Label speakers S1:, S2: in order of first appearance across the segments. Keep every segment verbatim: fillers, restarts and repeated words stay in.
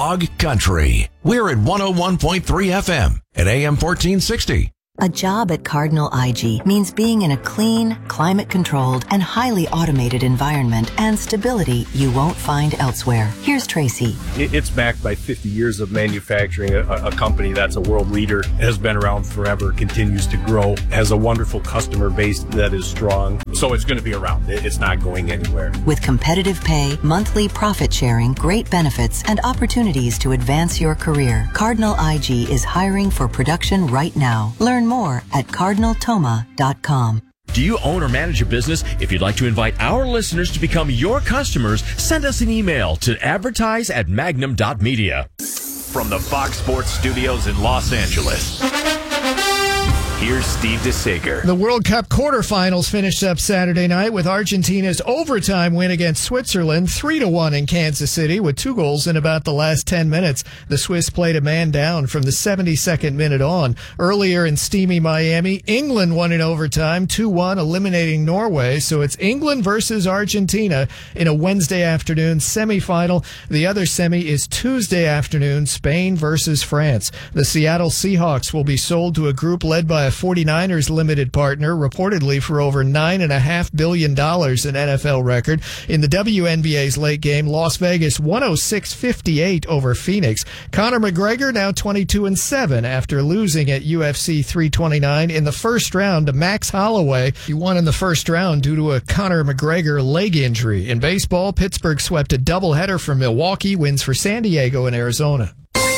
S1: Dog Country. We're at one oh one point three F M at A M fourteen sixty.
S2: A job at Cardinal I G means being in a clean, climate-controlled, and highly automated environment and stability you won't find elsewhere. Here's Tracy.
S3: It's backed by fifty years of manufacturing, a, a company that's a world leader, has been around forever, continues to grow, has a wonderful customer base that is strong. So it's going to be around. It's not going anywhere.
S2: With competitive pay, monthly profit sharing, great benefits, and opportunities to advance your career, Cardinal I G is hiring for production right now. Learn more at cardinal toma dot com.
S4: Do you own or manage a business? If you'd like to invite our listeners to become your customers, send us an email to advertise at magnum dot media.
S5: From the Fox Sports Studios in Los Angeles, here's Steve DeSager.
S6: The World Cup quarterfinals finished up Saturday night with Argentina's overtime win against Switzerland, three to one in Kansas City, with two goals in about the last ten minutes. The Swiss played a man down from the seventy-second minute on. Earlier in steamy Miami, England won in overtime, two one, eliminating Norway. So it's England versus Argentina in a Wednesday afternoon semifinal. The other semi is Tuesday afternoon, Spain versus France. The Seattle Seahawks will be sold to a group led by a forty-niners limited partner, reportedly for over nine point five billion dollars, an N F L record. In the W N B A's late game, Las Vegas one oh six fifty-eight over Phoenix. Conor McGregor now twenty-two and seven after losing at U F C three twenty-nine in the first round to Max Holloway. He won in the first round due to a Conor McGregor leg injury. In baseball, Pittsburgh swept a doubleheader from Milwaukee, wins for San Diego and Arizona.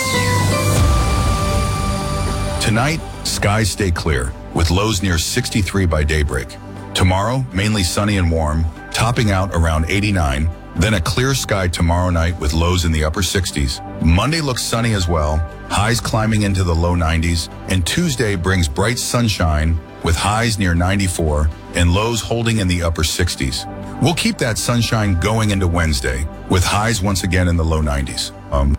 S7: Tonight, skies stay clear, with lows near sixty-three by daybreak. Tomorrow, mainly sunny and warm, topping out around eighty-nine. Then a clear sky tomorrow night with lows in the upper sixties. Monday looks sunny as well, highs climbing into the low nineties. And Tuesday brings bright sunshine with highs near ninety-four and lows holding in the upper sixties. We'll keep that sunshine going into Wednesday, with highs once again in the low nineties. Um...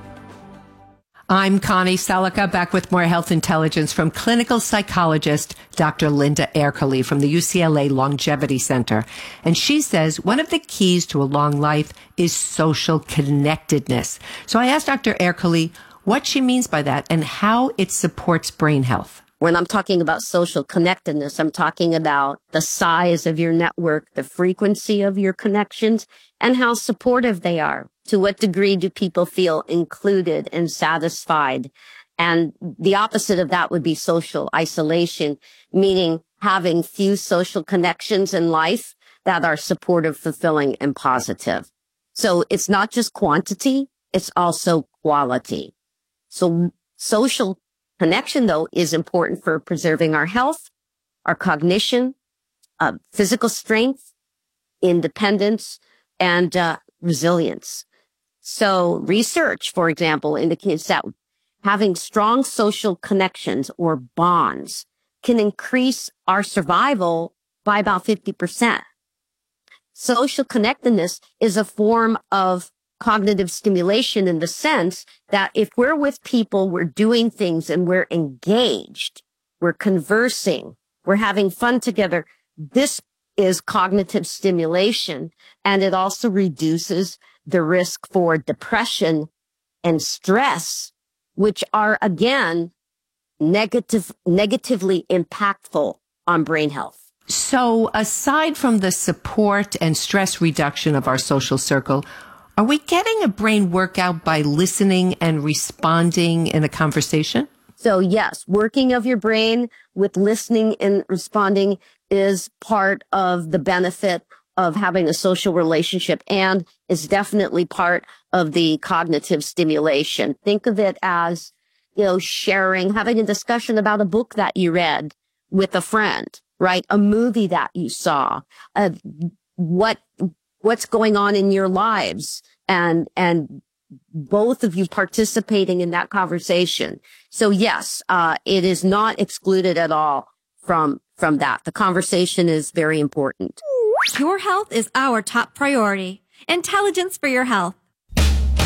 S8: I'm Connie Selica, back with more health intelligence from clinical psychologist Doctor Linda Ercoli from the U C L A Longevity Center. And she says one of the keys to a long life is social connectedness. So I asked Doctor Ercoli what she means by that and how it supports brain health.
S9: When I'm talking about social connectedness, I'm talking about the size of your network, the frequency of your connections, and how supportive they are. To what degree do people feel included and satisfied? And the opposite of that would be social isolation, meaning having few social connections in life that are supportive, fulfilling, and positive. So it's not just quantity, it's also quality. So social connection, though, is important for preserving our health, our cognition, uh, physical strength, independence, and uh, resilience. So research, for example, indicates that having strong social connections or bonds can increase our survival by about fifty percent. Social connectedness is a form of cognitive stimulation in the sense that if we're with people, we're doing things and we're engaged, we're conversing, we're having fun together. This is cognitive stimulation, and it also reduces the risk for depression and stress, which are, again, negative, negatively impactful on brain health.
S8: So aside from the support and stress reduction of our social circle, are we getting a brain workout by listening and responding in a conversation?
S9: So yes, working of your brain with listening and responding is part of the benefit of having a social relationship and is definitely part of the cognitive stimulation. Think of it as, you know, sharing, having a discussion about a book that you read with a friend, right? A movie that you saw, uh, what, what's going on in your lives, and, and both of you participating in that conversation. So yes, uh, it is not excluded at all from, from that. The conversation is very important.
S10: Your health is our top priority. Intelligence for your health.